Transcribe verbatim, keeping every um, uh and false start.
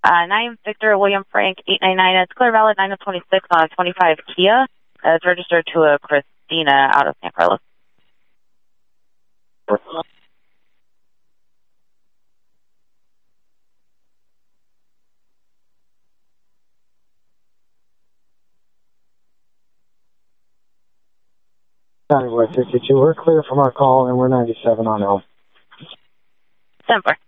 Uh, nine Victor William Frank eight nine nine. It's clear valid nine of twenty-six on a twenty-five Kia. Uh, it's registered to a Christina out of San Carlos. County West fifty-two, we're clear from our call and we're ninety-seven on L. Semper.